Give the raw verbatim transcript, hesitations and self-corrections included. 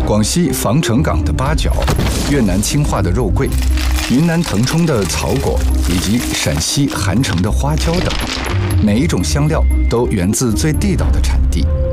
广西防城港的八角，越南清化的肉桂，云南腾冲的草果，以及陕西韩城的花椒等，每一种香料都源自最地道的产地。